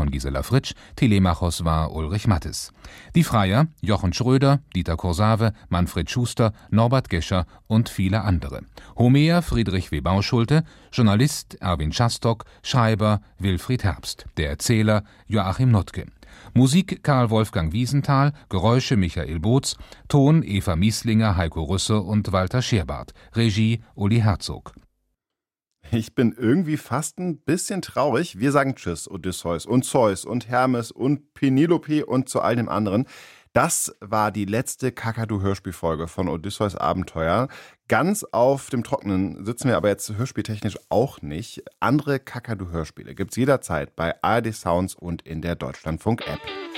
Yvonne Gisela Fritsch, Telemachos war Ulrich Mattes. Die Freier Jochen Schröder, Dieter Kursave, Manfred Schuster, Norbert Gescher und viele andere. Homer Friedrich W. Bauschulte, Journalist Erwin Schastock, Schreiber Wilfried Herbst, der Erzähler Joachim Notke. Musik Karl Wolfgang Wiesenthal, Geräusche Michael Boots, Ton Eva Mieslinger, Heiko Rüsse und Walter Scherbart, Regie Uli Herzog. Ich bin irgendwie fast ein bisschen traurig. Wir sagen Tschüss, Odysseus und Zeus und Hermes und Penelope und zu all dem anderen. Das war die letzte Kakadu-Hörspielfolge von Odysseus Abenteuer. Ganz auf dem Trockenen sitzen wir aber jetzt hörspieltechnisch auch nicht. Andere Kakadu-Hörspiele gibt's jederzeit bei ARD Sounds und in der Deutschlandfunk-App.